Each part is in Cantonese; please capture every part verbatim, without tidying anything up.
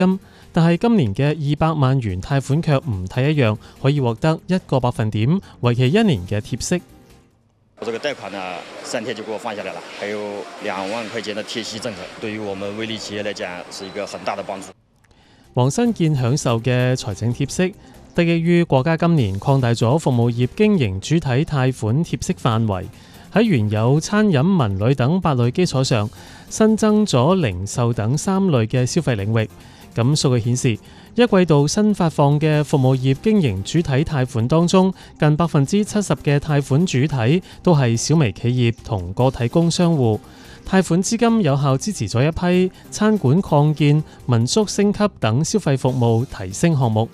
金，但係今年嘅二百萬元貸款卻唔太一樣，可以獲得一個百分點，為期一年嘅貼息。 我這個貸款呢，三天就給我放下來了，還有兩萬塊錢的貼息政策，對於我們微利企業來講是一個很大的幫助。 黃新建享受嘅財政貼息，得益於國家今年擴大咗服務業經營主體貸款貼息範圍，喺原有餐飲、文旅等八類基礎上，新增咗零售等三類嘅消費領域。咁數據顯示，一季度新發放嘅服務業經營主體貸款當中，近百分之七十嘅貸款主體都係小微企業同個體工商戶。貸款資金有效支持咗一批餐館擴建、民宿升級等消費服務提升項目。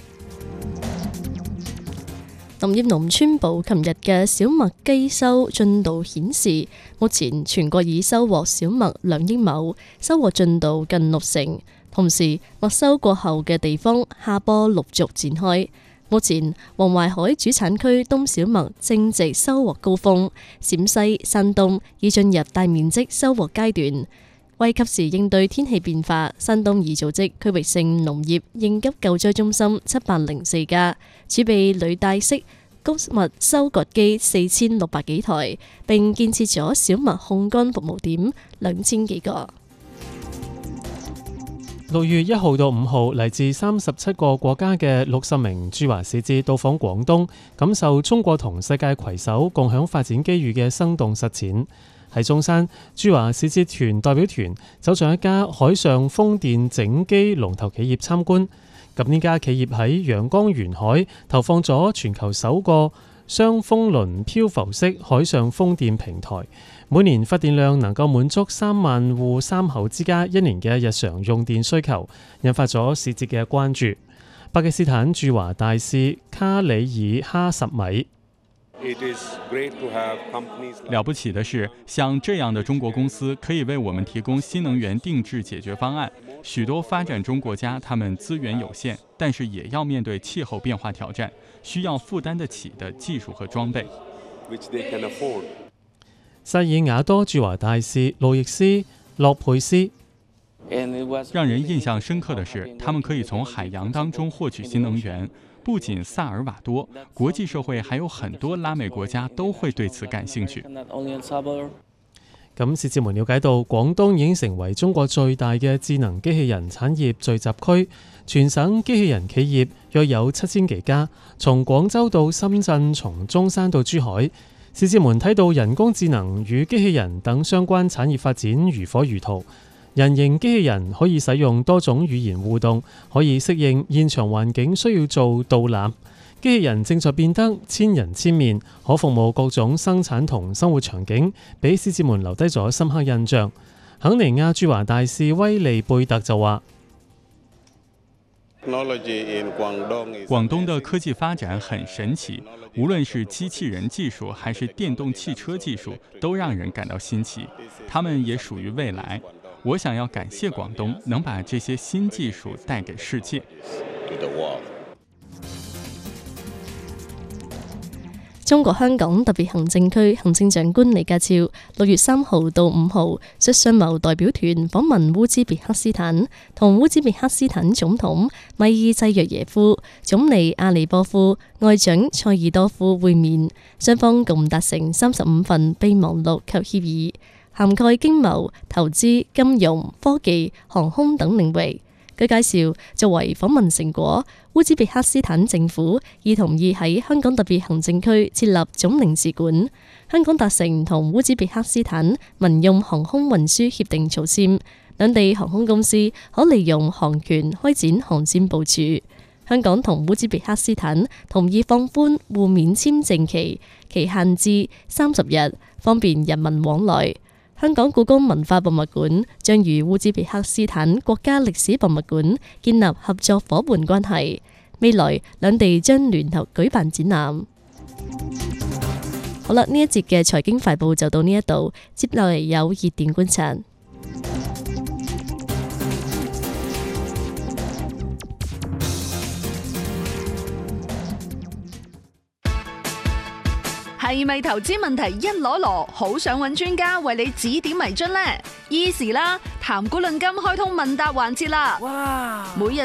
林業農村部琴日嘅小麥機收進度顯示，目前全國已收穫小麥兩億畝，收穫進度近六成。同時，麥收過後嘅地方下播陸續展開。目前，黃淮海主產區冬小麥正值收穫高峰，陝西、山東已進入大面積收穫階段。為及時應對天氣變化，山東已組織區域性農業應急救災中心七百零四家，儲備履帶式谷物收割機四千六百幾台，並建設咗小麥烘乾服務點兩千幾個。 六月一號到五號，嚟自三十七個國家嘅六十名駐華使節到訪廣東，感受中國同世界攜手共享發展機遇嘅生動實踐。喺中山，駐華使節團代表團走上一家海上風電整機龍頭企業參觀。咁呢家企業喺陽江沿海投放咗全球首個雙風輪漂浮式海上風電平台，每年發電量能夠滿足三萬戶三口之家一年嘅日常用電需求，引發咗使節嘅關注。巴基斯坦駐華大使卡里爾哈什米。 了不起的是，像這樣的中國公司可以為我們提供新能源定制解決方案。許多發展中國家，他們資源有限，但是也要面對氣候變化挑戰，需要負擔得起的技術和裝備。薩爾瓦多駐華大使路易斯洛佩斯。讓人印象深刻的是，他們可以從海洋當中獲取新能源。不僅薩爾瓦多，國際社會還有很多拉美國家都會對此感興趣。咁使節們了解到，廣東已經成為中國最大嘅智能機器人產業聚集區，全省機器人企業約有七千幾家，從廣州到深圳，從中山到珠海。使節們睇到人工智能與機器人等相關產業發展如火如荼。人形機器人可以使用多種語言互動，可以適應現場環境需要做導覽。機器人正在變得千人千面，可服務各種生產同生活場景，俾使節們留低咗深刻印象。肯尼亞駐華大使威利貝特就話：廣東的科技發展很神奇，無論是機器人技術還是電動汽車技術，都讓人感到新奇。他們也屬於未來。我想要感謝廣東能把這些新技術帶給世界。 中國香港特別行政區行政長官李家超六月三號到五號率商貿代表團訪問烏茲別克斯坦，同烏茲別克斯坦總統米爾濟約耶夫、總理阿里波夫、外長塞爾多夫會面，雙方共達成三十五份備忘錄及協議，涵蓋經貿、投資、金融、科技、航空等領域。據介紹，作為訪問成果，烏茲別克斯坦政府已同意喺香港特別行政區設立總領事館。香港達成同烏茲別克斯坦民用航空運輸協定草簽，兩地航空公司可利用航權開展航線部署。香港同烏茲別克斯坦同意放寬互免簽證期，期限至三十日，方便人民往來。香港故宮文化博物館將與烏茲別克斯坦國家歷史博物館建立合作夥伴關係，未來兩地將聯合舉辦展覽。好啦，呢一節嘅財經快報就到呢一度，接落嚟有熱點觀察。 係咪投資問題一籮籮，好想揾專家為你指點迷津呢？Easy 啦，談股論金開通問答環節啦！哇，每日